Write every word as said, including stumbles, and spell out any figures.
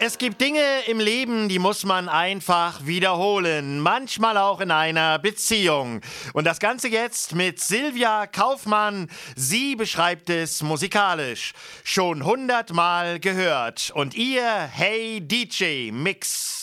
Es gibt Dinge im Leben, die muss man einfach wiederholen. Manchmal auch in einer Beziehung. Und das Ganze jetzt mit Silvia Kaufmann. Sie beschreibt es musikalisch. Schon hundertmal gehört. Und ihr, hey D J Mix.